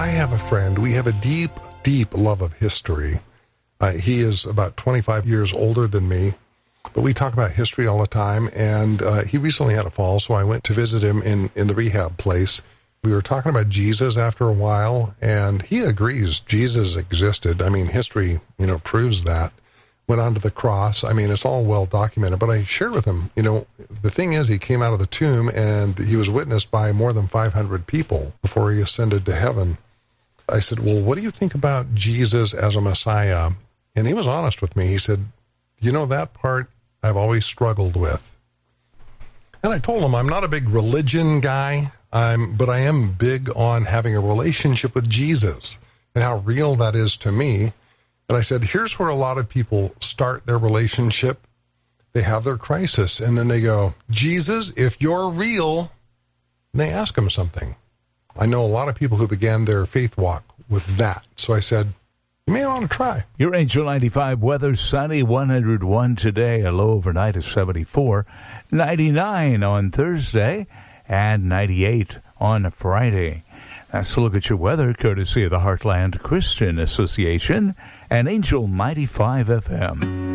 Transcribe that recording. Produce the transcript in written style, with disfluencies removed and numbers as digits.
I have a friend. We have a deep, deep love of history. He is about 25 years older than me, but we talk about history all the time, and he recently had a fall, so I went to visit him in the rehab place. We were talking about Jesus after a while, and he agrees Jesus existed. I mean, history, proves that. Went onto the cross. I mean, it's all well documented, but I shared with him, the thing is, he came out of the tomb, and he was witnessed by more than 500 people before he ascended to heaven. I said, well, what do you think about Jesus as a Messiah? And he was honest with me. He said, that part I've always struggled with. And I told him I'm not a big religion guy, but I am big on having a relationship with Jesus and how real that is to me. And I said, here's where a lot of people start their relationship. They have their crisis, and then they go, Jesus, if you're real, and they ask him something. I know a lot of people who began their faith walk with that. So I said, you may want to try. Your Angel 95 weather, sunny, 101 today, a low overnight of 74, 99 on Thursday, and 98 on Friday. That's a look at your weather, courtesy of the Heartland Christian Association and Angel 95 FM.